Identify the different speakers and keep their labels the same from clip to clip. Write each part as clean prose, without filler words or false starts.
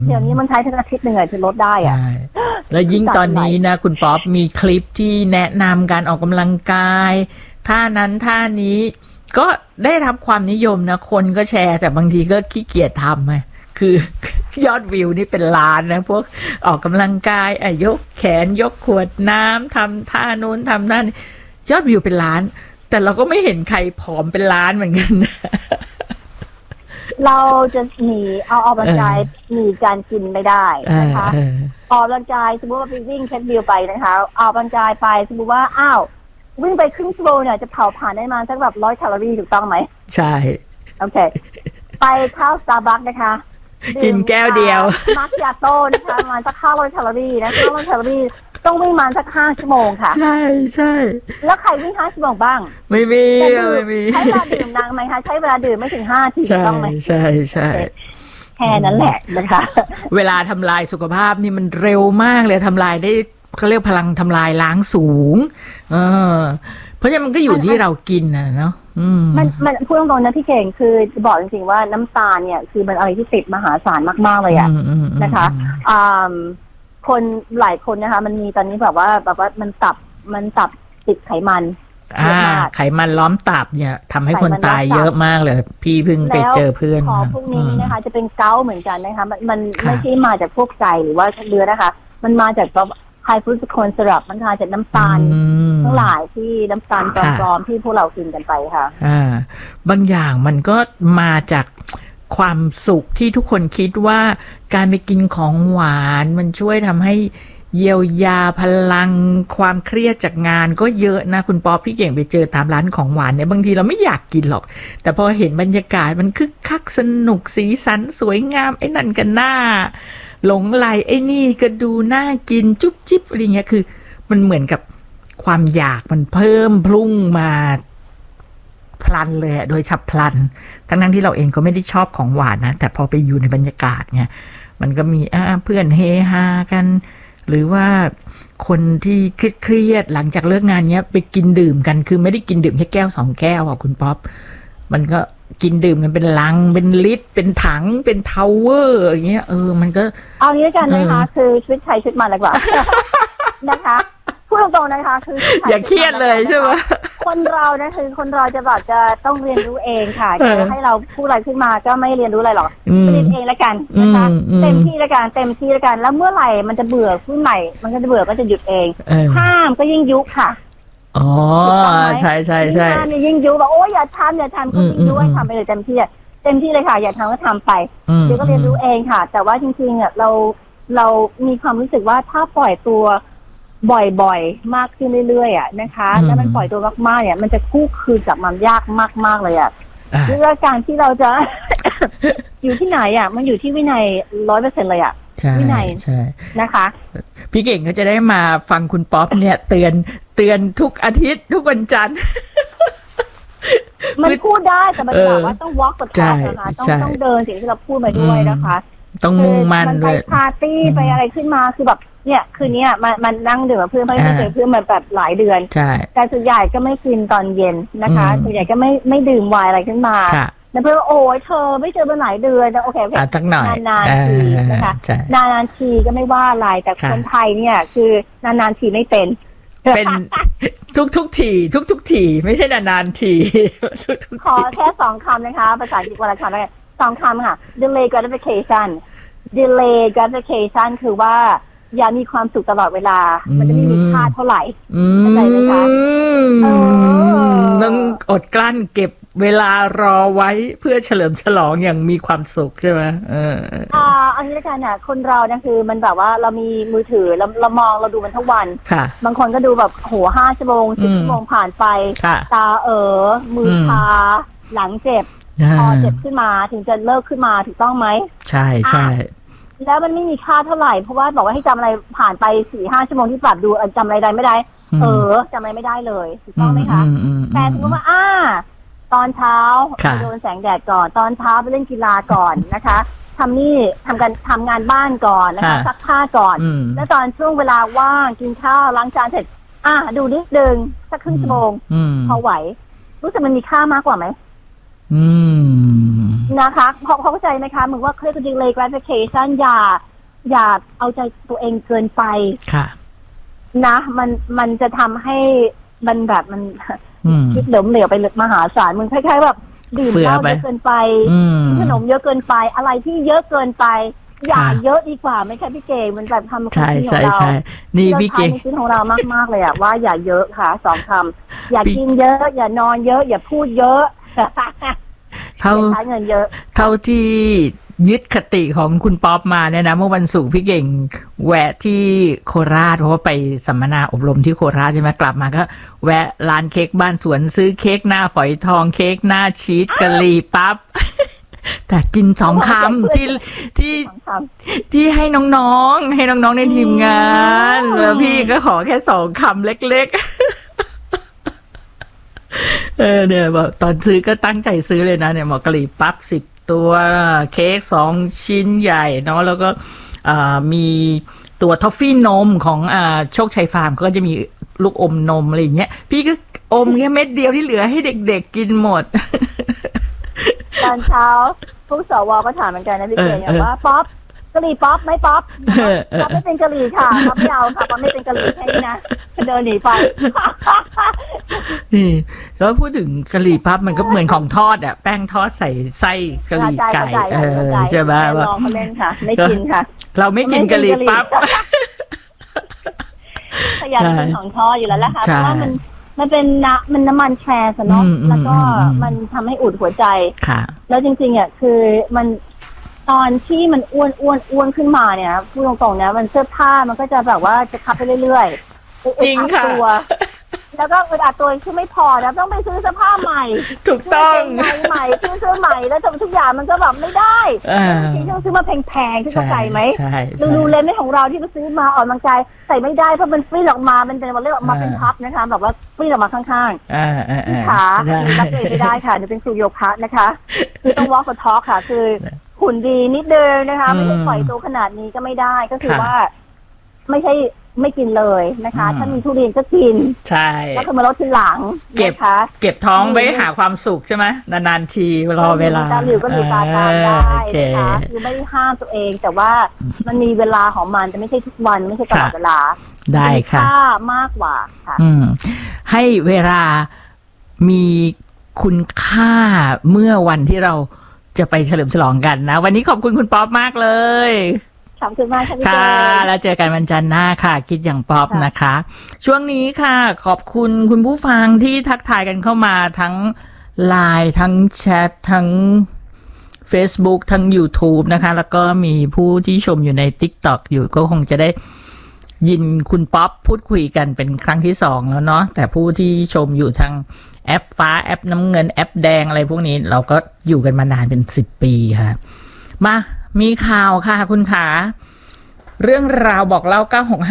Speaker 1: เดี๋ยวนี้มันใช้ทั้งอาทิตย์หนึ่งจะลดได้อะ
Speaker 2: แล้วยิ่งตอนนี้นะคุณป๊อปมีคลิปที่แนะนำการออกกำลังกายท่านั้นท่านี้ก็ได้รับความนิยมนะคนก็แชร์แต่บางทีก็ขี้เกียจทำไงคือยอดวิวนี่เป็นล้านนะพวกออกกำลังกายยกแขนยกขวดน้ำทำท่านู้นทำท่านี้ยอดวิวเป็นล้านแต่เราก็ไม่เห็นใครผอมเป็นล้านเหมือนกันนะ
Speaker 1: เราจะหนีเอาออกกำลังกายหนีการกินไม่ได้นะคะออกกำลังกายสมมติว่าไปวิ่งเทรดมิลไปนะคะออกกำลังกายไปสมมติว่าอ้าววิ่งไปครึ่งชั่วโมงเนี่ยจะเผาผ่านได้มาสักแบบ100 แคลอรี่ถูกต้องไหม
Speaker 2: ใช่
Speaker 1: โอเคไปเข้า Starbucks นะคะ
Speaker 2: กินแก้วเดียว
Speaker 1: มัคคิอาโต้นะคะมาสัก500 แคลอรี่นะ500 แคลอรี่ต้องวิ่งมาสัก5 ชั่วโมงค่ะ
Speaker 2: ใช่ใช่
Speaker 1: แล้วใครวิ่ง5 ชั่วโมงบ้าง
Speaker 2: ไม่มี
Speaker 1: ใช้เวลาดื่มนานไหมคะใช้เวลาดื่มไม่ถึง5 นาทีต้องไหม
Speaker 2: ใช่ใช่
Speaker 1: แค่นั้นแหละนะคะ
Speaker 2: เวลาทำลายสุขภาพนี่มันเร็วมากเลยทำลายได้เขาเรียกพลังทำลายล้างสูงเพราะฉะนั้นมันก็อยู่ที่เรากินนะเนาะ
Speaker 1: มันพูดตรงๆนะพี่เก่งคือจะบอกจริงๆว่าน้ำตาลเนี่ยคือมันอะไรที่ติดมหาศาลมากๆเลยอะนะคะคนหลายคนนะคะมันมีตอนนี้แบบว่ามันตับติดไขมัน
Speaker 2: ไขมันล้อมตับเนี่ยทำให้คนตายเยอะมากเลยพี่เพิ่งไปเจอเพื่อน
Speaker 1: ของพวกนี้นะคะจะเป็นเกาต์เหมือนกันนะคะมันไม่ใช่มาจากพวกไก่หรือว่าเนื้อนะคะมันมาจากไฮฟรุคโตสซิรัปมันมาจากน้ำตาลทั้งหลายที่น้ำตาลปลอมๆที่พวกเรากินกันไปค่ะ
Speaker 2: บางอย่างมันก็มาจากความสุขที่ทุกคนคิดว่าการไปกินของหวานมันช่วยทำให้เยียวยาพลังความเครียดจากงานก็เยอะนะคุณป๊อปพี่เก่งไปเจอตามร้านของหวานเนี่ยบางทีเราไม่อยากกินหรอกแต่พอเห็นบรรยากาศมันคึกคักสนุกสีสันสวยงามไอ้นั่นกันหน้าหลงไหลไอ้นี่ก็ดูน่ากินจุ๊บจิ๊บอะไรเงี้ยคือมันเหมือนกับความอยากมันเพิ่มพุ่งมาพลันเลยโดยฉับพลันทั้งที่เราเองก็ไม่ได้ชอบของหวานนะแต่พอไปอยู่ในบรรยากาศเนี่ยมันก็มีเพื่อนเฮฮากันหรือว่าคนที่เครียดหลังจากเลิกงานเนี้ยไปกินดื่มกันคือไม่ได้กินดื่มแค่แก้ว2 แก้วคุณป๊อปมันก็กินดื่มกันเป็นลังเป็นลิตรเป็นถังเป็นทาวเวอร์อย่างเงี้ยมันก็
Speaker 1: เอางี้กันนะคะคือชีวิตใช้ชีวิตมันดีกว่านะคะพูดตรงๆนะคะคือ
Speaker 2: อย่าเครียดเลยใช่ไหม
Speaker 1: คนเรานะคือคนเราจะแบบจะต้องเรียนรู้เองค่ะจะให้เราพูดอะไรขึ้นมาก็ไม่เรียนรู้อะไรหรอกเรียนเองแล้วกันนะคะเต็มที่แล้วกันแล้วเมื่อไหร่มันจะเบื่อผู้ใหม่มันก็จะเบื่อก็จะหยุดเองห้ามก็ยิ่งยุค่ะ
Speaker 2: อ๋อใช่ใช่ใช่
Speaker 1: ห้ามเนี่ยยิ่งยุแบบโอ้ยอย่าทำก็ยิ่งยุให้ทำไปเลยเต็มที่เลยค่ะอย่าทำก็ทำไปเดี๋ยวก็เรียนรู้เองค่ะแต่ว่าจริงๆเรามีความรู้สึกว่าถ้าปล่อยตัวบ่อยๆมากขึ้นเรื่อยๆนะคะแล้วมันปล่อยตัวมากๆเนี่ยมันจะคู่คืนกับมันยากมากๆเลยเรื่องการที่เราจะ อยู่ที่ไหนมันอยู่ที่วินัย 100% เลยวินัยนะคะ
Speaker 2: พี่เก่งก็จะได้มาฟังคุณป๊อปเนี่ยเตือนทุกอาทิตย์ทุกวันจันทร์
Speaker 1: มันพูดได้แต่มันแบบว่าต้อง walk the talk นะคะต้องเดินสิ่งที่เราพูดมาด้วยนะคะ
Speaker 2: ต้องมุ่งมั่นด้วย
Speaker 1: ไปปาร์ตี้ไปอะไรขึ้นมาคือแบบเนี่ยคืนนี้มันนั่งดื่มกับเพื่อนไม่เจอเพื่อนมาแบบหลายเดือนแต่ส่วนใหญ่ก็ไม่กินตอนเย็นนะคะส่วนใหญ่ก็ไม่ดื่มไวน์อะไรขึ้นมาแล้วเพื่อนโอ้ยเธอไม่เจอมาหลายเดือนโอเค
Speaker 2: สักหน่อย
Speaker 1: นานๆทีนะคะนานๆทีก็ไม่ว่าอะไรแต่คนไทยเนี่ยคือนานๆทีไม่เป็น
Speaker 2: ทุกทีไม่ใช่นานๆที
Speaker 1: ขอแค่2 คำนะคะภาษาอังกฤษวันละคำเลย2 คำค่ะ delay gratification คือว่าอย่ามีความสุขตลอดเวลามันจะไม่มีค่าเท่าไหร่เข้าใจไหมคะ
Speaker 2: ต้องอดกลั้นเก็บเวลารอไว้เพื่อเฉลิมฉลองอย่างมีความสุขใช่ไหม
Speaker 1: อันนี้ละกันเนี่ยคนเราเนี่ยคือมันแบบว่าเรามีมือถือเรามองเราดูมันทั้งวันบางคนก็ดูแบบโห5 ชั่วโมง10 ชั่วโมงผ่านไปตามือชาหลังเจ็บคอเจ็บขึ้นมาถึงจะเลิกขึ้นมาถูกต้องไหม
Speaker 2: ใช่ใช่
Speaker 1: แล้วมันไม่มีค่าเท่าไหร่เพราะว่าบอกว่าให้จำอะไรผ่านไป 4-5 ชั่วโมงที่ปรับดูจำอะไรได้ไม่ได้จำอะไรไม่ได้เลยถูกต้องไหมคะแต่สมมติว่าตอนเช้าโดนแสงแดดก่อนตอนเช้าไปเล่นกีฬาก่อนนะคะทำงานบ้านก่อนนะคะซักผ้าก่อนแล้วตอนช่วงเวลาว่างกินข้าวล้างจานเสร็จดูนิดนึงสักครึ่งชั่วโมงพอไหวรู้สึกมันมีค่ามากกว่าไหมนะคะพอเข้าใจไหมคะเหมือนว่าเขาเรียกว่า delay gratification อย่าเอาใจตัวเองเกินไป
Speaker 2: ค่ะ
Speaker 1: นะมันจะทำให้มันแบบมันคิดเหลวไปมหาศาลมันคล้ายๆแบบดื่มเหล้าเยอะเกินไปขนมเยอะเกินไปอะไรที่เยอะเกินไปอย่าเยอะดีกว่าไม่ใช่พี่เก๋มันแบบทำ
Speaker 2: ใช่ใช่ใช่นี่พี่เก๋
Speaker 1: ชีวิตของเรามากๆเลยอะว่าอย่าเยอะค่ะสองคำอย่ากินเยอะอย่านอนเยอะอย่าพูดเยอะ
Speaker 2: เท่า
Speaker 1: ใช้เงินเยอะ
Speaker 2: เท่าที่ยึดคติของคุณป๊อปมาเนี่ยนะเมื่อวันศุกร์พี่เก่งแวะที่โคราชเพราะว่าไปสัมมนาอบรมที่โคราชใช่ไหมกลับมาก็แวะร้านเค้กบ้านสวนซื้อเค้กหน้าฝอยทองเค้กหน้าชีสกะหรี่ปั๊บแต่กิน2 คำที่ให้น้องๆในทีมงานแล้วพี่ก็ขอแค่2 คำเล็กๆเนี่ยบอกตอนซื้อก็ตั้งใจซื้อเลยนะเนี่ยหมอกะหรี่ปั๊บ10 ตัวเค้ก2 ชิ้นใหญ่เนาะแล้วก็มีตัวทอฟฟี่นมของโชคชัยฟาร์มก็จะมีลูกอมนมอะไรอย่างเงี้ยพี่ก็อมแค่เม็ดเดียวที่เหลือให้เด็กๆกินหมด
Speaker 1: ตอนเช้าผู้สวก็ถามเหมือนกันนะพี่เก๋ว่าป๊อปกะหรี่ป๊อปไม่ป๊อปป๊อปไม่เป็นกะหรี่ค่ะป๊อปไม่เอาค่ะป๊อปไม่เป็นกะหรี่แค่นี้นะเดินหนีไป
Speaker 2: นี่แล้วพูดถึงกะหรี่ปั๊บมันก็เหมือนของทอดอ่ะแป้งทอดใส่ไส้กะหรี่ไก่ใช่ไหม
Speaker 1: ลองเขาเล่นค่ะไม่กินค่ะ
Speaker 2: เราไม่กินกะหรี่ปั๊บ
Speaker 1: ขยันเป็นของทอดอยู่แล้วแหละค่ะเพราะว่ามันเป็นน้ำมันแทรนเนาะแล้วก็มันทำให้อุดหัวใจแล้วจริงๆอ่ะคือมันตอนที่มันอ้วนขึ้นมาเนี่ยพูดตรงๆนะมันเสื้อผ้ามันก็จะแบบว่าจะคับไปเรื่อย
Speaker 2: ๆจริงค่ะ
Speaker 1: แล้วก็อึดอัดตัวคือไม่พอนะต้องไปซื้อเสื้อผ้าใหม่
Speaker 2: ถูกต้อง
Speaker 1: ใหม่ซื้อเสื้อใหม่แล้วทุกอย่างมันก็แบบไม่ได้จริงๆซื้อมาแพงๆที่เข้าใจไหมดูเลนส์ของเราที่เราซื้อมาออกกำลังกายใส่ไม่ได้เพราะมันฟรีออกมามันเป็นวันเรียกออกมาเป็นพับนะคะแบบว่าฟรีออกมาข้างๆขารับเลยไม่ได้ค่ะจะเป็นสูโยคะนะคะคือต้องวอล์กทอล์กค่ะคือหุ่นดีนิดเดิมนะคะไม่ใช่ปล่อยตัวขนาดนี้ก็ไม่ได้ก็คือว่าไม่ใช่ไม่กินเลยนะคะถ้ามีทุเรียนก็กิน
Speaker 2: ใช่
Speaker 1: แล้วก็มาลดทีหลัง
Speaker 2: เก็บท้องไว้หาความสุขใช่ไหมนานๆทีรอเวลา
Speaker 1: ตาหลิวก็มีตาตามได้นะคะคือไม่ห้ามตัวเองแต่ว่ามันมีเวลาของมันจะไม่ใช่ทุกวันไม่ใช่ตลอดเวลา
Speaker 2: ได้ค่ะ
Speaker 1: มากกว่าค่ะ
Speaker 2: ให้เวลามีคุณค่าเมื่อวันที่เราจะไปเฉลิมฉลองกันนะวันนี้ขอบคุณคุณป๊อปมากเลย
Speaker 1: ขอบคุณมาก
Speaker 2: ค่ะแล้วเจอกันวันจันทร์หน้าค่ะคิดอย่างป๊อปนะคะช่วงนี้ค่ะขอบคุณคุณผู้ฟังที่ทักทายกันเข้ามาทั้ง LINE ทั้งแชททั้ง Facebook ทั้ง YouTube นะคะแล้วก็มีผู้ที่ชมอยู่ใน TikTok อยู่ก็คงจะได้ยินคุณป๊อปพูดคุยกันเป็นครั้งที่2แล้วเนาะแต่ผู้ที่ชมอยู่ทางแอปฟ้าแอปน้ำเงินแอปแดงอะไรพวกนี้เราก็อยู่กันมานานเป็น10 ปีค่ะมามีข่าวค่ะคุณขาเรื่องราวบอกเล่า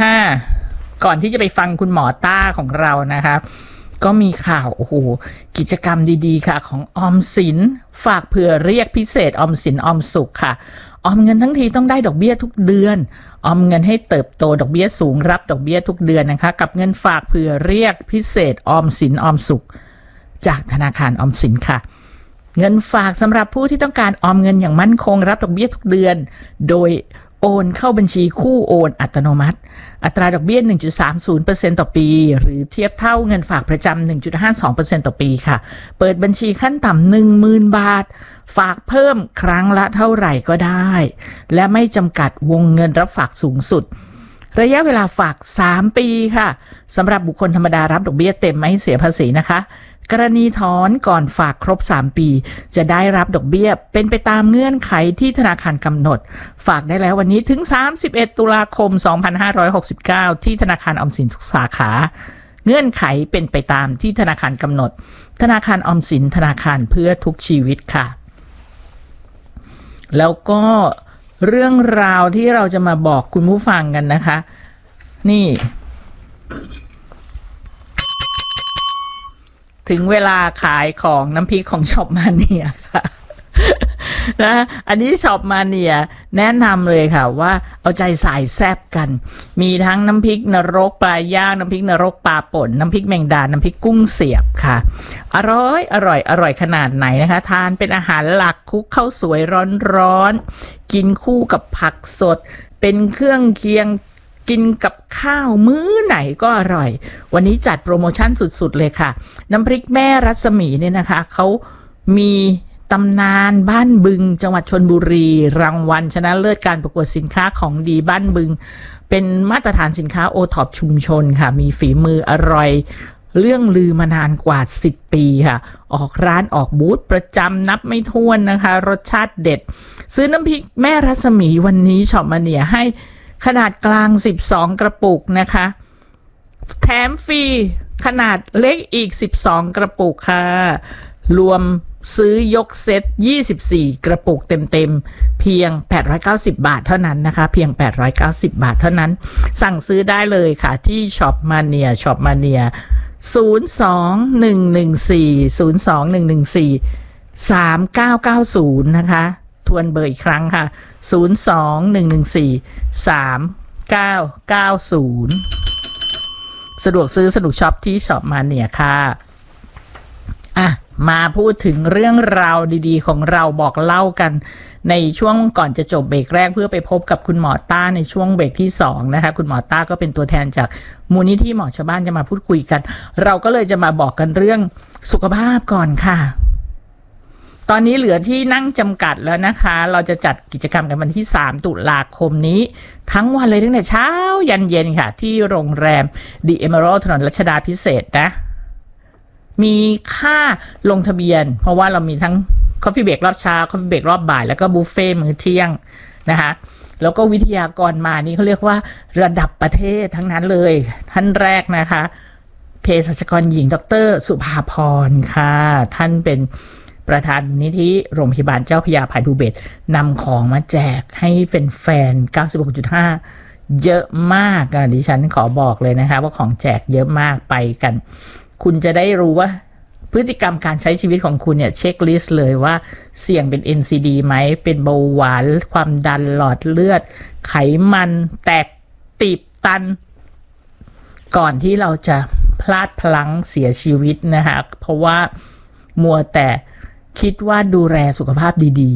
Speaker 2: 965ก่อนที่จะไปฟังคุณหมอต้าของเรานะคะก็มีข่าวโอ้โหกิจกรรมดีๆค่ะของออมสินฝากเผื่อเรียกพิเศษออมสินออมสุขค่ะออมเงินทั้งทีต้องได้ดอกเบี้ยทุกเดือนออมเงินให้เติบโตดอกเบี้ยสูงรับดอกเบี้ยทุกเดือนนะคะกับเงินฝากเผื่อเรียกพิเศษออมสินออมสุขจากธนาคารออมสินค่ะเงินฝากสำหรับผู้ที่ต้องการออมเงินอย่างมั่นคงรับดอกเบี้ยทุกเดือนโดยโอนเข้าบัญชีคู่โอนอัตโนมัติอัตราดอกเบี้ย 1.30% ต่อปีหรือเทียบเท่าเงินฝากประจำ 1.52% ต่อปีค่ะเปิดบัญชีขั้นต่ำ 10,000 บาทฝากเพิ่มครั้งละเท่าไหร่ก็ได้และไม่จำกัดวงเงินรับฝากสูงสุดระยะเวลาฝาก3 ปีค่ะสำหรับบุคคลธรรมดารับดอกเบี้ยเต็มไม่เสียภาษีนะคะกรณีถอนก่อนฝากครบ3 ปีจะได้รับดอกเบี้ยเป็นไปตามเงื่อนไขที่ธนาคารกำหนดฝากได้แล้ววันนี้ถึง31 ตุลาคม 2569ที่ธนาคารออมสินทุกสาขาเงื่อนไขเป็นไปตามที่ธนาคารกำหนดธนาคารออมสินธนาคารเพื่อทุกชีวิตค่ะแล้วก็เรื่องราวที่เราจะมาบอกคุณผู้ฟังกันนะคะนี่ถึงเวลาขายของน้ำพริกของช็อปมาเนียค่ะนะอันนี้ช็อปมาเนี่ยแนะนำเลยค่ะว่าเอาใจสายแซ่บกันมีทั้งน้ำพริกนรกปลาย่างน้ำพริกนรกปลาป่นน้ำพริกแมงดาน้ำพริกกุ้งเสียบค่ะอร่อยขนาดไหนนะคะทานเป็นอาหารหลักคลุกข้าวสวยร้อนๆกินคู่กับผักสดเป็นเครื่องเคียงกินกับข้าวมื้อไหนก็อร่อยวันนี้จัดโปรโมชั่นสุดๆเลยค่ะน้ำพริกแม่รัศมีเนี่ยนะคะเขามีตำนานบ้านบึงจังหวัดชลบุรีรางวัลชนะเลิศการประกวดสินค้าของดีบ้านบึงเป็นมาตรฐานสินค้าโอท็อปชุมชนค่ะมีฝีมืออร่อยเรื่องลือมานานกว่า10ปีค่ะออกร้านออกบูธประจำนับไม่ถ้วนนะคะรสชาติเด็ดซื้อน้ำพริกแม่รัศมีวันนี้ช็อปมาเนี่ยให้ขนาดกลาง12กระปุกนะคะแถมฟรีขนาดเล็กอีก12กระปุกค่ะรวมซื้อยกเซต24กระปุกเต็มๆเพียง890บาทเท่านั้นนะคะเพียง890บาทเท่านั้นสั่งซื้อได้เลยค่ะที่ช็อปมาเนีย02114 นะคะทวนเบอร์อีกครั้งค่ะ021143990สะดวกซื้อสะดวกช็อปที่ช็อปมาเนียค่ะมาพูดถึงเรื่องราวดีๆของเราบอกเล่ากันในช่วงก่อนจะจบเบรกแรกเพื่อไปพบกับคุณหมอต้าในช่วงเบรกที่2นะคะคุณหมอต้าก็เป็นตัวแทนจากมูลนิธิหมอชาวบ้านจะมาพูดคุยกันเราก็เลยจะมาบอกกันเรื่องสุขภาพก่อนค่ะตอนนี้เหลือที่นั่งจำกัดแล้วนะคะเราจะจัดกิจกรรมกันวันที่3ตุลาคมนี้ทั้งวันเลยตั้งแต่เช้ายันเย็นค่ะที่โรงแรม The Emerald ถนนรัชดาภิเษกนะมีค่าลงทะเบียนเพราะว่าเรามีทั้ง Coffee Break รอบเช้า Coffee Break รอบบ่ายแล้วก็บุฟเฟ่มื้อเที่ยงนะคะแล้วก็วิทยากรมานี่เขาเรียกว่าระดับประเทศทั้งนั้นเลยท่านแรกนะคะเภสัชกรหญิงดร.สุภาพรค่ะท่านเป็นประธานมูลนิธิโรงพยาบาลเจ้าพระยาภัยภูเบศรนำของมาแจกให้แฟน 96.5 เยอะมากดิฉันขอบอกเลยนะคะว่าของแจกเยอะมากไปกันคุณจะได้รู้ว่าพฤติกรรมการใช้ชีวิตของคุณเนี่ยเช็คลิสต์เลยว่าเสี่ยงเป็น NCD ไหมเป็นเบาหวานความดันหลอดเลือดไขมันแตกตีบตันก่อนที่เราจะพลาดพลั้งเสียชีวิตนะคะเพราะว่ามัวแต่คิดว่าดูแลสุขภาพดี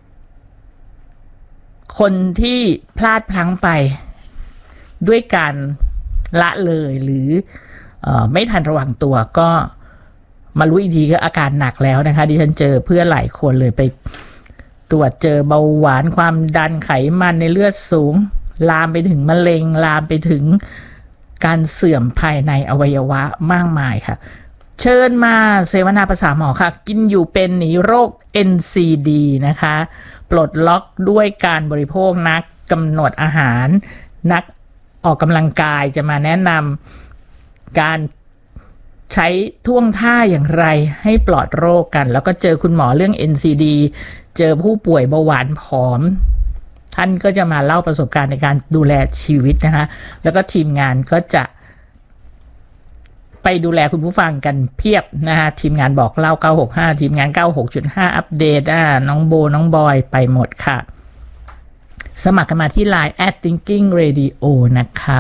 Speaker 2: ๆคนที่พลาดพลั้งไปด้วยการละเลยหรือไม่ทันระวังตัวก็มารู้อีกทีก็อาการหนักแล้วนะคะดิฉันเจอเพื่อนหลายคนเลยไปตรวจเจอเบาหวานความดันไขมันในเลือดสูงลามไปถึงมะเร็งลามไปถึงการเสื่อมภายในอวัยวะมากมายค่ะเชิญมาเสวนาภาษาหมอค่ะกินอยู่เป็นหนีโรค NCD นะคะปลดล็อกด้วยการบริโภคนักกำหนดอาหารนักออกกำลังกายจะมาแนะนำการใช้ท่วงท่าอย่างไรให้ปลอดโรคกันแล้วก็เจอคุณหมอเรื่อง NCD เจอผู้ป่วยเบาหวานผอมท่านก็จะมาเล่าประสบการณ์ในการดูแลชีวิตนะคะแล้วก็ทีมงานก็จะไปดูแลคุณผู้ฟังกันเพียบนะคะทีมงานบอกเล่า965ทีมงาน 96.5 อัปเดตน้องโบน้องบอยไปหมดค่ะสมัครกันมาที่ Line @thinkingradio นะคะ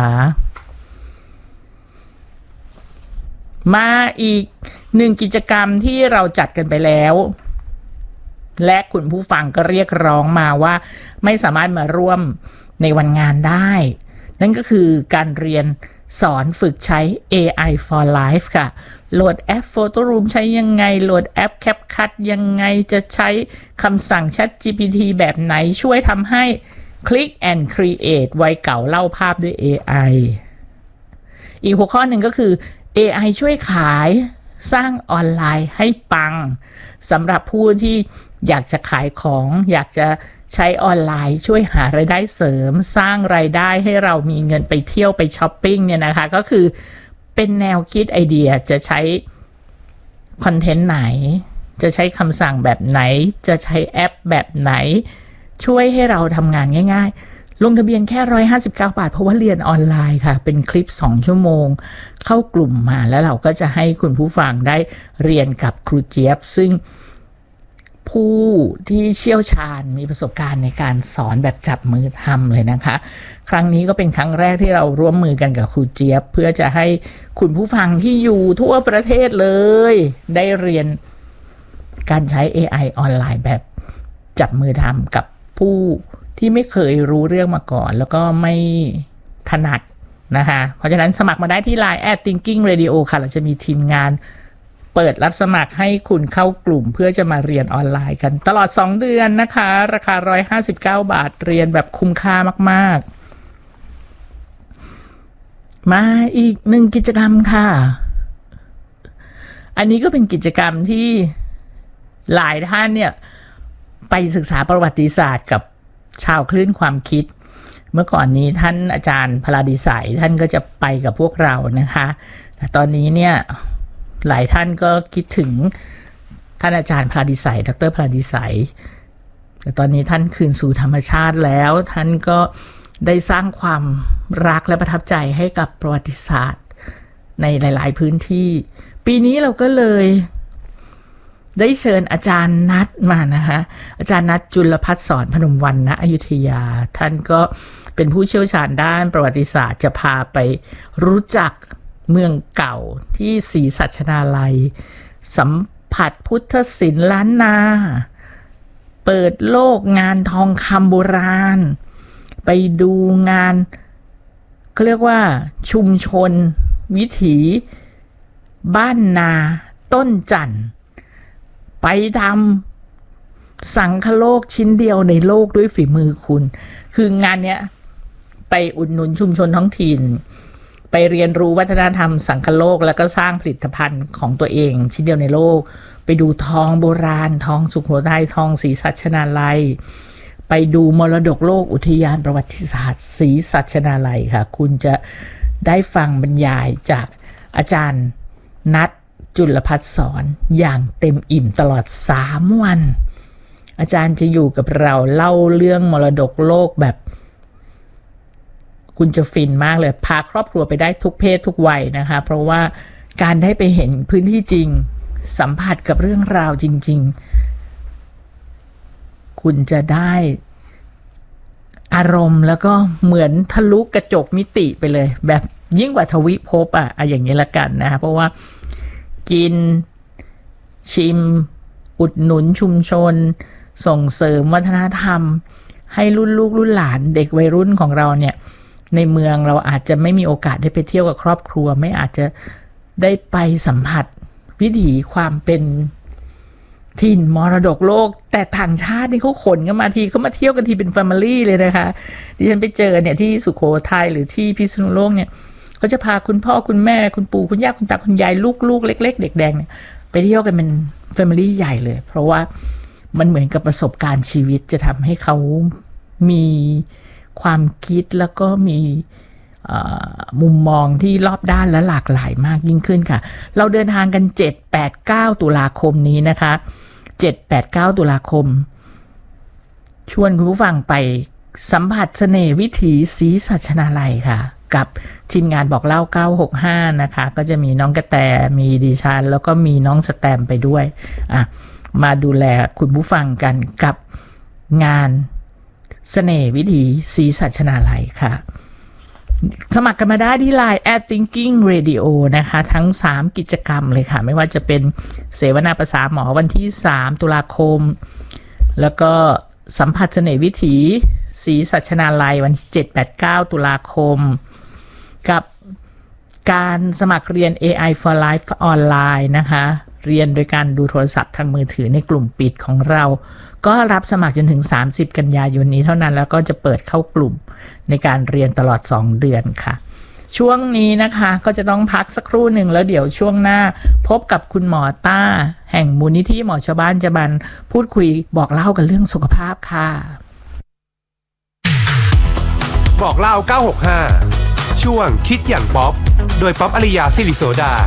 Speaker 2: มาอีกหนึ่งกิจกรรมที่เราจัดกันไปแล้วและคุณผู้ฟังก็เรียกร้องมาว่าไม่สามารถมาร่วมในวันงานได้นั่นก็คือการเรียนสอนฝึกใช้ AI for Life ค่ะโหลดแอป Photo Room ใช้ยังไงโหลดแอป CapCut ยังไงจะใช้คำสั่ง ChatGPT แบบไหนช่วยทำให้ Click and Create ไวเก่าเล่าภาพด้วย AI อีกหัวข้อหนึ่งก็คือ AI ช่วยขายสร้างออนไลน์ให้ปังสำหรับผู้ที่อยากจะขายของอยากจะใช้ออนไลน์ช่วยหารายได้เสริมสร้างรายได้ให้เรามีเงินไปเที่ยวไปช้อปปิ้งเนี่ยนะคะก็คือเป็นแนวคิดไอเดียจะใช้คอนเทนต์ไหนจะใช้คำสั่งแบบไหนจะใช้แอปแบบไหนช่วยให้เราทำงานง่ายๆลงทะเบียนแค่159 บาทเพราะว่าเรียนออนไลน์ค่ะเป็นคลิป2ชั่วโมงเข้ากลุ่มมาแล้วเราก็จะให้คุณผู้ฟังได้เรียนกับครูเจี๊ยบซึ่งผู้ที่เชี่ยวชาญมีประสบการณ์ในการสอนแบบจับมือทำเลยนะคะครั้งนี้ก็เป็นครั้งแรกที่เราร่วมมือกันกับครูเจี๊ยบเพื่อจะให้คุณผู้ฟังที่อยู่ทั่วประเทศเลยได้เรียนการใช้ AI ออนไลน์แบบจับมือทำกับผู้ที่ไม่เคยรู้เรื่องมาก่อนแล้วก็ไม่ถนัดนะคะเพราะฉะนั้นสมัครมาได้ที่ Line @thinking radio ค่ะเราจะมีทีมงานเปิดรับสมัครให้คุณเข้ากลุ่มเพื่อจะมาเรียนออนไลน์กันตลอด2เดือนนะคะราคา159 บาทเรียนแบบคุ้มค่ามากๆมาอีก1กิจกรรมค่ะอันนี้ก็เป็นกิจกรรมที่หลายท่านเนี่ยไปศึกษาประวัติศาสตร์กับชาวคลื่นความคิดเมื่อก่อนนี้ท่านอาจารย์พลาดิสัยท่านก็จะไปกับพวกเรานะคะแต่ตอนนี้เนี่ยหลายท่านก็คิดถึงท่านอาจารย์พลาดิสัยดร.พลาดิสัยแต่ตอนนี้ท่านคืนสู่ธรรมชาติแล้วท่านก็ได้สร้างความรักและประทับใจให้กับประวัติศาสตร์ในหลายๆพื้นที่ปีนี้เราก็เลยได้เชิญอาจารย์นัทมานะคะอาจารย์นัทจุลภัทรสอนพนมวรรณอยุธยาท่านก็เป็นผู้เชี่ยวชาญด้านประวัติศาสตร์จะพาไปรู้จักเมืองเก่าที่ศรีสัชนาลัยสัมผัสพุทธศิลป์ล้านนาเปิดโลกงานทองคำโบราณไปดูงานเขาเรียกว่าชุมชนวิถีบ้านนาต้นจันทร์ไปทำสังคโลกชิ้นเดียวในโลกด้วยฝีมือคุณคืองานเนี้ยไปอุดหนุนชุมชนท้องถิ่นไปเรียนรู้วัฒนธรรมสังคโลกแล้วก็สร้างผลิตภัณฑ์ของตัวเองชิ้นเดียวในโลกไปดูทองโบราณทองสุโขทัยทองศรีสัชนาลัยไปดูมรดกโลกอุทยานประวัติศาสตร์ศรีสัชนาลัยค่ะคุณจะได้ฟังบรรยายจากอาจารย์นัทจุลภัทรสอนอย่างเต็มอิ่มตลอด3วันอาจารย์จะอยู่กับเราเล่าเรื่องมรดกโลกแบบคุณจะฟินมากเลยพาครอบครัวไปได้ทุกเพศทุกวัยนะคะเพราะว่าการได้ไปเห็นพื้นที่จริงสัมผัสกับเรื่องราวจริงๆคุณจะได้อารมณ์แล้วก็เหมือนทะลุกระจกมิติไปเลยแบบยิ่งกว่าทวิภพอย่างนี้ละกันนะคะเพราะว่ากินชิมอุดหนุนชุมชนส่งเสริมวัฒนธรรมให้รุ่นลูกรุ่นหลานเด็กวัยรุ่นของเราเนี่ยในเมืองเราอาจจะไม่มีโอกาสได้ไปเที่ยวกับครอบครัวไม่อาจจะได้ไปสัมผัสวิถีความเป็นถิ่นมรดกโลกแต่ต่างชาตินี่เขาขนกันมาทีเขามาเที่ยวกันทีเป็นแฟมิลี่เลยนะคะดิฉันไปเจอเนี่ยที่สุโขทัยหรือที่พิษณุโลกเนี่ยเขาจะพาคุณพ่อคุณแม่คุณปู่คุณย่าคุณตาคุณยายลูกๆเล็กๆเด็กแดงเนี่ยไปเที่ยวกันเป็นแฟมิลี่ใหญ่เลยเพราะว่ามันเหมือนกับประสบการณ์ชีวิตจะทำให้เขามีความคิดแล้วก็มีมุมมองที่รอบด้านและหลากหลายมากยิ่งขึ้นค่ะเราเดินทางกัน 7-8-9 ตุลาคมนี้นะคะ 7-8-9 ตุลาคมชวนคุณผู้ฟังไปสัมผัสเสน่ห์วิถีศรีสัชนาลัยค่ะกับทีมงานบอกเล่า965นะคะก็จะมีน้องกระแตมีดิฉันแล้วก็มีน้องสแตมไปด้วยมาดูแลคุณผู้ฟังกันกับงานเสน่ห์วิถีศรีสัชนาลัยค่ะสมัครกันมาได้ที่ Line @thinking radio นะคะทั้ง3กิจกรรมเลยค่ะไม่ว่าจะเป็นเสวนาภาษาหมอวันที่3ตุลาคมแล้วก็สัมผัสเสน่ห์วิถีศรีสัชนาลัยวันที่ 7-8-9 ตุลาคมกับการสมัครเรียน AI for Life ออนไลน์นะคะเรียนโดยการดูโทรศัพท์ทางมือถือในกลุ่มปิดของเราก็รับสมัครจนถึง30กันยายนนี้เท่านั้นแล้วก็จะเปิดเข้ากลุ่มในการเรียนตลอด2เดือนค่ะช่วงนี้นะคะก็จะต้องพักสักครู่หนึ่งแล้วเดี๋ยวช่วงหน้าพบกับคุณหมอต้าแห่งมูลนิธิหมอชาวบ้านจะบันพูดคุยบอกเล่ากันเรื่องสุขภาพค่ะ
Speaker 3: บอกเล่า965ช่วงคิดอย่างป๊อปโดยป๊อปอริยาศิริโสดา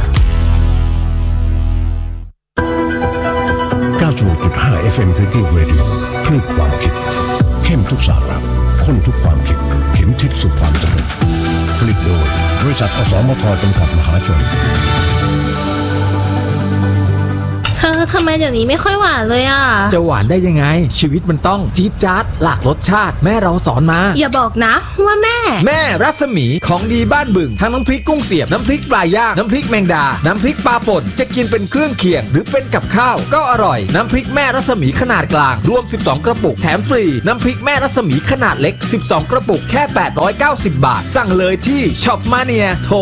Speaker 4: 96.5 FM Thinking Radio คลื่นความคิดเข้มทุกสาระข้นทุกความคิดเข็มทิศสู่ความสำเร็จผลิตโดยบริษัทอสมทจำกัดมหาชน
Speaker 5: ทำไมเดี๋ยวนี้ไม่ค่อยหวานเลยอ่ะ
Speaker 6: จะหวานได้ยังไงชีวิตมันต้องจี๊ดจ๊าดหลากรสชาติแม่เราสอนมา
Speaker 5: อย่าบอกนะว่าแม่
Speaker 6: รัศมีของดีบ้านบึงทั้งน้ำพริกกุ้งเสียบน้ำพริกปลาย่างน้ำพริกแมงดาน้ำพริกปลาป่นจะกินเป็นเครื่องเคียงหรือเป็นกับข้าวก็อร่อยน้ำพริกแม่รัศมีขนาดกลางรวม12กระปุกแถมฟรีน้ำพริกแม่รัศมีขนาดเล็ก12กระปุกแค่890 บาทสั่งเลยที่ช็อปมาเนียโทร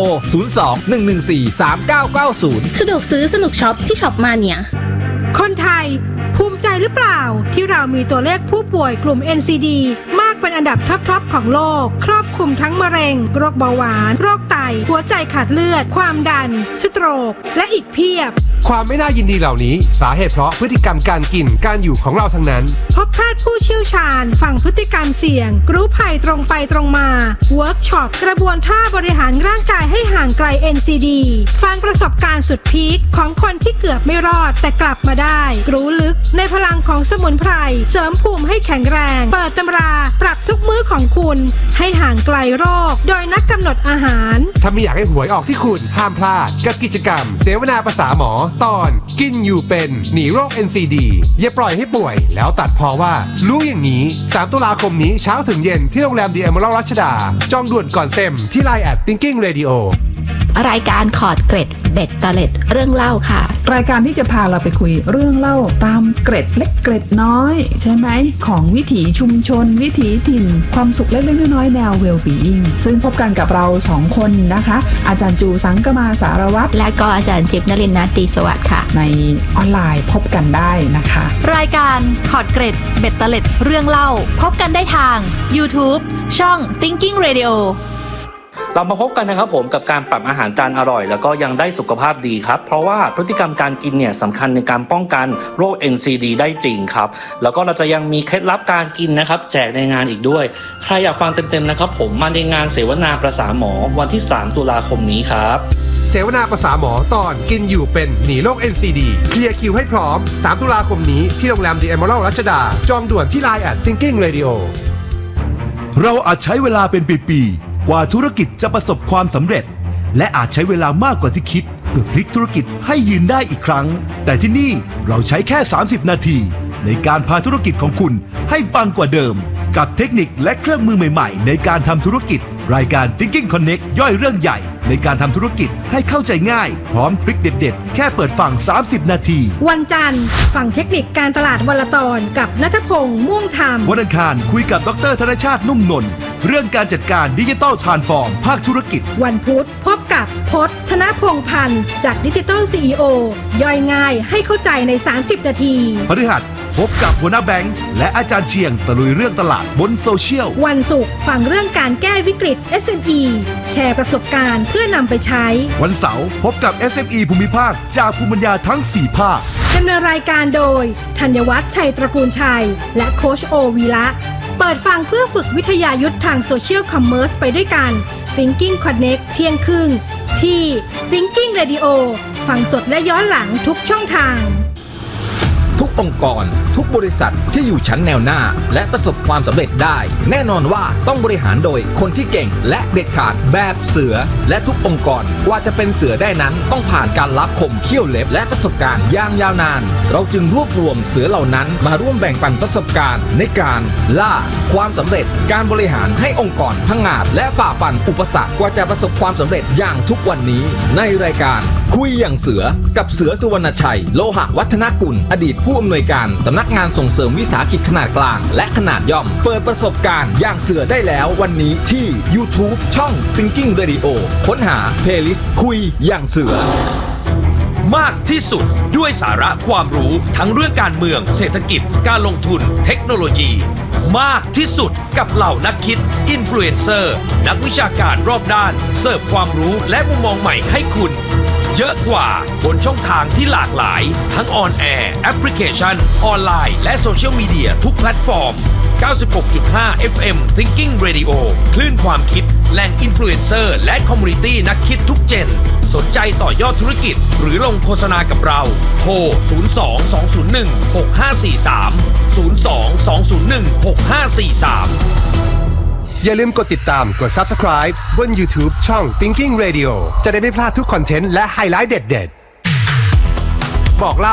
Speaker 6: 02-114-3990
Speaker 5: สะดวกซื้อสนุกช็อปที่ช็อปมาเนีย
Speaker 7: คนไทยภูมิใจหรือเปล่าที่เรามีตัวเลขผู้ป่วยกลุ่ม NCD มากเป็นอันดับท็อปของโลกครอบคลุมทั้งมะเร็งโรคเบาหวานโรคไตหัวใจขาดเลือดความดันสโตรกและอีกเพียบ
Speaker 3: ความไม่น่ายินดีเหล่านี้สาเหตุเพราะพฤติกรรมการกินการอยู่ของเราทั้งนั้น
Speaker 7: พบแพทย์ผู้เชี่ยวชาญฟังพฤติกรรมเสี่ยงรู้ภัยตรงไปตรงมาเวิร์กช็อปกระบวนท่าบริหารร่างกายให้ห่างไกล NCD ฟังประสบการณ์สุดพีคของคนที่เกือบไม่รอดแต่กลับมาได้รู้ลึกในพลังของสมุนไพรเสริมภูมิให้แข็งแรงเปิดตำราปรับทุกมื้อของคุณให้ห่างไกลโรคโดยนักกำหนดอาหาร
Speaker 3: ถ้าไม่อยากให้หวยออกที่คุณห้ามพลาดกับกิจกรรมเสวนาภาษาหมอตอนกินอยู่เป็นหนีโรค NCD อย่าปล่อยให้ป่วยแล้วตัดพอว่ารู้อย่างนี้3ตุลาคมนี้เช้าถึงเย็นที่โรงแรม The Emerald รัชดาจองด่วนก่อนเต็มที่ LINE @Thinking Radio
Speaker 8: รายการขอดเกร็ดเบ็ดเตล็ดเรื่องเล่าค่ะ
Speaker 9: รายการที่จะพาเราไปคุยเรื่องเล่าตามเกร็ดเล็กเกร็ดน้อยใช่ไหมของวิถีชุมชนวิถีถิ่นความสุขเล็กๆน้อยๆแนว well-being ซึ่งพบกันกับเรา2คนนะคะอาจารย์จูสังกมาสารวัตร
Speaker 8: และก็อาจารย์จิ๊บนฤนัท ตรีสวัสดิ์ค่ะ
Speaker 9: ในออนไลน์พบกันได้นะคะ
Speaker 10: รายการขอดเกร็ดเบ็ดเตล็ดเรื่องเล่าพบกันได้ทาง YouTube ช่อง Thinking Radio
Speaker 11: เรามาพบกันนะครับผมกับการปรับอาหารจานอร่อยแล้วก็ยังได้สุขภาพดีครับเพราะว่าพฤติกรรมการกินเนี่ยสำคัญในการป้องกันโรค NCD ได้จริงครับแล้วก็เราจะยังมีเคล็ดลับการกินนะครับแจกในงานอีกด้วยใครอยากฟังเต็มๆนะครับผมมาในงานเสวนาประสาหมอวันที่3ตุลาคมนี้ครับ
Speaker 3: เสวนาประสาหมอตอนกินอยู่เป็นหนีโรค NCD เคลียร์คิวให้พร้อม3ตุลาคมนี้ที่โรงแรม The Emerald รัชดาจองด่วนที่ LINE @Thinking Radio
Speaker 12: เราอาจใช้เวลาเป็นปีๆกว่าธุรกิจจะประสบความสำเร็จและอาจใช้เวลามากกว่าที่คิดเพื่อพลิกธุรกิจให้ยืนได้อีกครั้งแต่ที่นี่เราใช้แค่30นาทีในการพาธุรกิจของคุณให้ปังกว่าเดิมกับเทคนิคและเครื่องมือใหม่ๆในการทำธุรกิจรายการ Thinking Connect ย่อยเรื่องใหญ่ในการทำธุรกิจให้เข้าใจง่ายพร้อมทริคเด็ดๆแค่เปิดฟัง30นาที
Speaker 7: วันจันทร์ฟังเทคนิคการตลาดวันละตอนกับณัฐพงษ์ม่วงธรรม
Speaker 12: วันอังคารคุยกับดร.ธนชาตินุ่มนนท์เรื่องการจัดการดิจิทัลทรานส์ฟอร์มภาคธุรกิจ
Speaker 7: วันพุธพบกับพจน์ ธนพงษ์พันธ์จากดิจิทัล CEO ย่อยง่ายให้เข้าใจใน30นาที
Speaker 12: พฤหัสพบกับหัวหน้าแบงค์และอาจารย์เชียงตะลุยเรื่องตลาดบนโซเชียล
Speaker 7: วันศุกร์ฟังเรื่องการแก้วิกฤต SME แชร์ประสบการณ์เพื่อนำไปใช้
Speaker 12: วันเสาร์พบกับ SME ภูมิภาคจากภูมิปัญญาทั้ง4ภาค
Speaker 7: ดำเนินรายการโดยธัญวัฒน์ชัยตระกูลชัยและโค้ชโอวีระเปิดฟังเพื่อฝึกวิทยายุทธทางโซเชียลคอมเมอร์สไปด้วยกัน Thinking Connect เที่ยงครึ่งที่ Thinking Radio ฟังสดและย้อนหลังทุกช่องทาง
Speaker 6: ทุกองค์กรทุกบริษัทที่อยู่ชั้นแนวหน้าและประสบความสำเร็จได้แน่นอนว่าต้องบริหารโดยคนที่เก่งและเด็ดขาดแบบเสือและทุกองค์กรกว่าจะเป็นเสือได้นั้นต้องผ่านการลับคมเขี้ยวเล็บและประสบการณ์อย่างยาวนานเราจึงรวบรวมเสือเหล่านั้นมาร่วมแบ่งปันประสบการณ์ในการล่าความสำเร็จการบริหารให้องค์กรพังงาดและฝ่าฟันอุปสรรคกว่าจะประสบความสำเร็จอย่างทุกวันนี้ในรายการคุยอย่างเสือกับเสือสุวรรณชัยโลหะวัฒนกุลอดีตผู้อำนวยการสำนักงานส่งเสริมวิสาหกิจขนาดกลางและขนาดย่อมเปิดประสบการณ์อย่างเสือได้แล้ววันนี้ที่ YouTube ช่อง Thinking Radio ค้นหา Playlist คุยอย่างเสือ
Speaker 13: มากที่สุดด้วยสาระความรู้ทั้งเรื่องการเมืองเศรษฐกิจการลงทุนเทคโนโลยีมากที่สุดกับเหล่านักคิดอินฟลูเอนเซอร์นักวิชาการรอบด้านเสิร์ฟความรู้และมุมมองใหม่ให้คุณเยอะกว่าบนช่องทางที่หลากหลายทั้งออนแอร์แอปพลิเคชันออนไลน์และโซเชียลมีเดียทุกแพลตฟอร์ม 96.5 FM Thinking Radio คลื่นความคิดแหล่งอินฟลูเอนเซอร์และคอมมูนิตี้นักคิดทุกเจนสนใจต่อยอดธุรกิจหรือลงโฆษณากับเราโทร 02-201-6543 02-201-6543
Speaker 3: อย่าลืมกดติดตามกด Subscribe บน YouTube ช่อง Thinking Radio จะได้ไม่พลาดทุกคอนเทนต์และไฮไลท์เด็ดๆบอกเล่า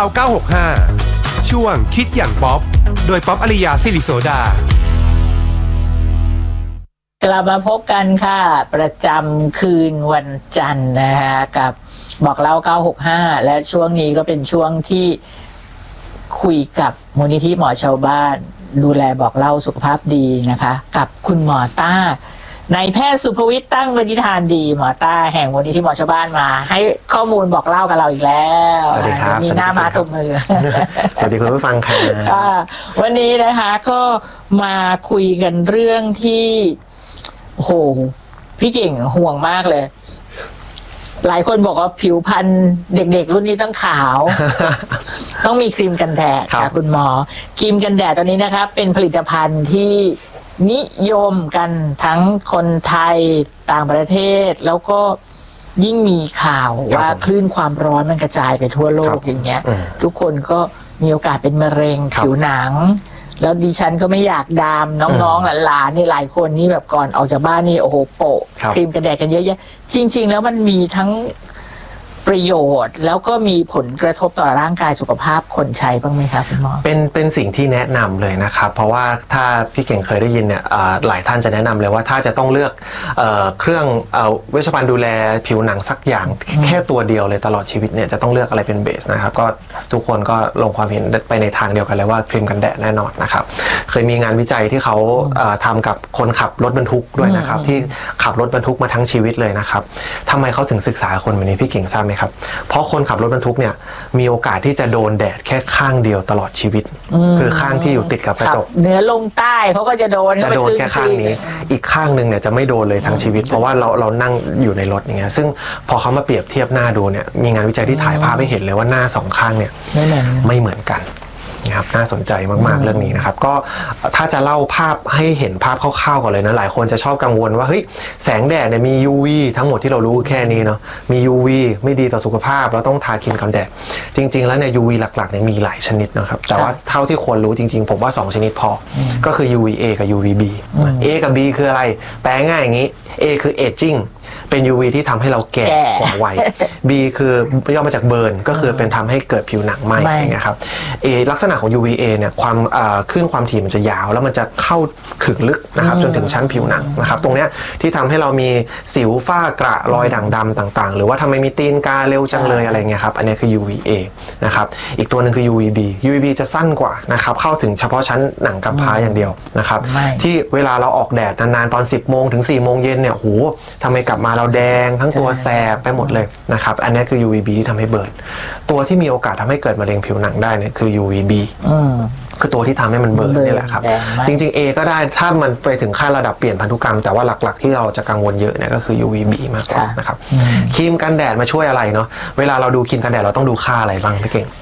Speaker 3: 965ช่วงคิดอย่างป๊อปโดยป๊อปอริยาศิริโสดาก
Speaker 2: ลับมาพบกันค่ะประจำคืนวันจันทร์นะคะกับบอกเล่า965และช่วงนี้ก็เป็นช่วงที่คุยกับมูลนิธิหมอชาวบ้านดูแลบอกเล่าสุขภาพดีนะคะกับคุณหมอต้านายแพทย์สุภวิทย์ตั้งวณิธานดีหมอต้าแห่งมูลนิธิหมอชาวบ้านมาให้ข้อมูลบอกเล่ากับเราอีกแล้ว
Speaker 14: สวัสดีครับ
Speaker 2: มีหน้ามาตบมือ
Speaker 14: สวัสดีคุณผู้ฟังครับ
Speaker 2: วันนี้นะคะก็มาคุยกันเรื่องที่โอ้โหพี่เก่งห่วงมากเลยหลายคนบอกว่าผิวพรรณเด็กๆรุ่นนี้ต้องขาว ต้องมีครีมกันแดดค่ะคุณหมอครีมกันแดดตอนนี้นะครับเป็นผลิตภัณฑ์ที่นิยมกันทั้งคนไทยต่างประเทศแล้วก็ยิ่งมีข่าวว่าคลื่นความร้อนมันกระจายไปทั่วโลกอย่างเงี้ยทุกคนก็มีโอกาสเป็นมะเร็งผิวหนังแล้วดิฉันก็ไม่อยากดามน้องๆหลานๆนี่หลายคนนี่แบบก่อนออกจากบ้านนี่โอ้โหโปะครีมกันแดดกันเยอะแยะจริงๆแล้วมันมีทั้งประโยชน์แล้วก็มีผลกระทบต่อร่างกายสุขภาพคนใช้บ้างไหมครับคุณหมอ
Speaker 14: เป็นสิ่งที่แนะนำเลยนะครับเพราะว่าถ้าพี่เก่งเคยได้ยินเนี่ยหลายท่านจะแนะนำเลยว่าถ้าจะต้องเลือกเครื่องเวชภัณฑ์ดูแลผิวหนังสักอย่างแค่ตัวเดียวเลยตลอดชีวิตเนี่ยจะต้องเลือกอะไรเป็นเบสนะครับก็ทุกคนก็ลงความเห็นไปในทางเดียวกันเลยว่าครีมกันแดดแน่นอนนะครับเคยมีงานวิจัยที่เขาทำกับคนขับรถบรรทุกด้วยนะครับที่ขับรถบรรทุกมาทั้งชีวิตเลยนะครับทำไมเขาถึงศึกษาคนแบบนี้พี่เก่งทราบไหมครับเพราะคนขับรถบรรทุกเนี่ยมีโอกาสที่จะโดนแดดแค่ข้างเดียวตลอดชีวิตคือข้างที่อยู่ติดกับกระจก
Speaker 2: เหนือลงใต้เขาก็จะโดน
Speaker 14: แค่ข้างนี้อีกข้างนึงเนี่ยจะไม่โดนเลยทั้งชีวิตเพราะว่าเรานั่งอยู่ในรถอย่างเงี้ยซึ่งพอเขามาเปรียบเทียบหน้าดูเนี่ยมีงานวิจัยที่ถ่ายภาพให้เห็นเลยว่าหน้าสองข้างเนี่ยไม่เหมือนกันนะครับน่าสนใจมากๆเรื่องนี้นะครับก็ถ้าจะเล่าภาพให้เห็นภาพคร่าวๆก่อนเลยนะหลายคนจะชอบกังวลว่าเฮ้ยแสงแดดเนี่ยมี UV ทั้งหมดที่เรารู้แค่นี้เนาะมี UV ไม่ดีต่อสุขภาพเราต้องทาครีมกันแดดจริงๆแล้วเนี่ย UV หลักๆเนี่ยมีหลายชนิดนะครับแต่ว่าเท่าที่ควรรู้จริงๆผมว่า2ชนิดพอก็คือ UVA กับ UVB A กับ B คืออะไรแปลง่ายอย่างนี้ A คือ agingเป็น UV ที่ทำให้เราแก่กว่าวัย B คือย่อมาจากเบิร์นก็คือเป็นทำให้เกิดผิวหนังไหม้อย่างเงี้ยครับ A ลักษณะของ UVA เนี่ยความขึ้นความถี่มันจะยาวแล้วมันจะเข้าขึงลึกนะครับจนถึงชั้นผิวหนังนะครับตรงเนี้ยที่ทำให้เรามีสิวฝ้ากระรอยด่างดำต่างๆหรือว่าทำไมมีตีนกาเร็วจังเลยอะไรเงี้ยครับอันนี้คือ UVA นะครับอีกตัวหนึ่งคือ UVB จะสั้นกว่านะครับเข้าถึงเฉพาะชั้นหนังกำพร้าอย่างเดียวนะครับที่เวลาเราออกแดดนานๆตอน 10 โมงถึง 4 โมงเย็นเนี่ยโหทำไมกลับมาเราแดงทั้งตัวแสบไปหมดเลยนะครับอันนี้คือ UVB ที่ทำให้เบิร์นตัวที่มีโอกาสทำให้เกิดมะเร็งผิวหนังได้เนี่ยคือ UVB คือตัวที่ทำให้มันเบิร์นนี่แหละครับจริงๆ A ก็ได้ถ้ามันไปถึงขั้นระดับเปลี่ยนพันธุกรรมแต่ว่าหลักๆที่เราจะกังวลเยอะเนี่ยก็คือ UVB มากกว่านะครับครีมกันแดดมาช่วยอะไรเนาะเวลาเราดูครีมกันแดดเราต้องดูค่าอะไรบ้างพี่เก่ง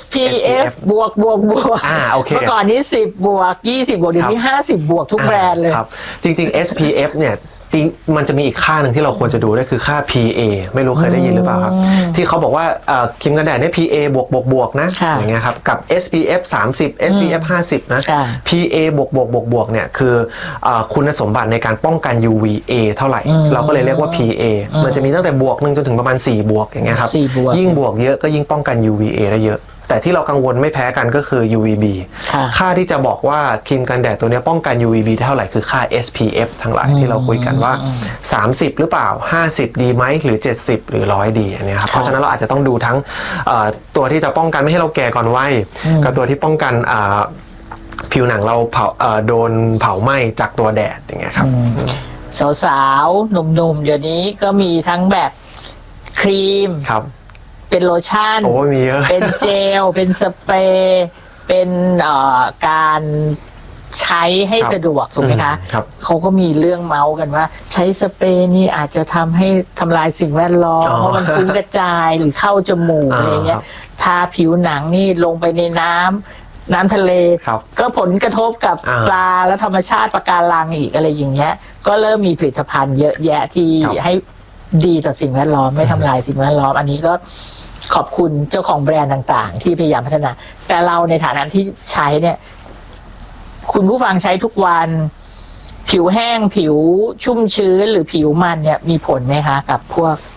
Speaker 2: SPF บวก
Speaker 14: โอเค
Speaker 2: เมื่อก่อนนี้10บวก20บวกเดี๋ยวนี้50บวกทุกแบรนด์เลย
Speaker 14: ครับจริงๆ SPF เนี่ยมันจะมีอีกค่าหนึ่งที่เราควรจะดูได้คือค่า PA ไม่รู้เคยได้ยินหรือเปล่าครับที่เขาบอกว่าครีมกันแดดเนี่ย PA บวกนะอย่างเงี้ยครับกับ SPF 30 SPF 50นะ PA บวกเนี่ยคือคุณสมบัติในการป้องกัน UVA เท่าไหร่เราก็เลยเรียกว่า PA มันจะมีตั้งแต่บวก1จนถึงประมาณ4บวกอย่างเงี้ยครับยิ่งบวกเยอะก็ยิ่งป้องกัน UVA ได้เยอะแต่ที่เรากังวลไม่แพ้กันก็คือ UVB ค่าที่จะบอกว่าครีมกันแดดตัวนี้ป้องกัน UVB เท่าไหร่คือค่า SPF ทั้งหลายที่เราคุยกันว่า30หรือเปล่า50ดีไหมหรือ70หรือ100ดีอันนี้ครับเพราะฉะนั้นเราอาจจะต้องดูทั้งตัวที่จะป้องกันไม่ให้เราแก่ก่อนวัยกับตัวที่ป้องกันผิวหนังเราโดนเผาไหม้จากตัวแดดอย่างเงี้ยครับ
Speaker 2: สาวๆหนุ่มๆเดี๋ยวนี้ก็มีทั้งแบบครีมเป็นโลชั่นเป็นเจลเป็นสเปรย์เป็นการใช้ให้สะดวกถูกไหมคะเขาก็มีเรื่องเมาส์กันว่าใช้สเปรย์นี่อาจจะทำให้ทำลายสิ่งแวดล้อมเพราะมันฟุ้งกระจายหรือเข้าจมูกอะไรเงี้ยทาผิวหนังนี่ลงไปในน้ำทะเลก็ผลกระทบกับปลาและธรรมชาติปะการังอีกอะไรอย่างเงี้ยก็เริ่มมีผลิตภัณฑ์เยอะแยะที่ให้ดีต่อสิ่งแวดล้อมไม่ทำลายสิ่งแวดล้อมอันนี้ก็ขอบคุณเจ้าของแบรนด์ต่างๆที่พยายามพัฒนาแต่เราในฐานะที่ใช้เนี่ยคุณผู้ฟังใช้ทุกวันผิวแห้งผิวชุ่มชื้นหรือผิวมันเนี่ยมีผลไหมคะกับพวก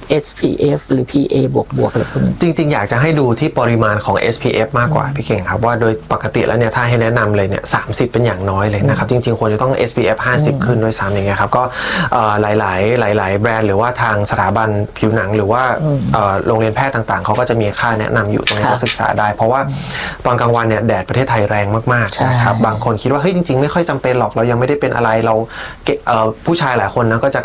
Speaker 2: SPF หรือ PA บวกอะไรพวกนี้
Speaker 14: จริงๆอยากจะให้ดูที่ปริมาณของ SPF มากกว่าพี่เก่งครับว่าโดยปกติแล้วเนี่ยถ้าให้แนะนำเลยเนี่ย30เป็นอย่างน้อยเลยนะครับจริงๆควรจะต้อง SPF 50ขึ้นด้วยซ้ำอย่างเงี้ยครับก็หลายแบรนด์หรือว่าทางสถาบันผิวหนังหรือว่าโรงเรียนแพทย์ต่างๆเขาก็จะมีค่าแนะนำอยู่ตรงนี้ก็ศึกษาได้เพราะว่าตอนกลางวันเนี่ยแดดประเทศไทยแรงมากๆนะครับบางคนคิดว่าเฮ้ยจริงๆไม่ค่อยจำเป็นหรอกเรายังไม่ได้เป็นอะไรเราผู้ชายหลายคนนะก็จะ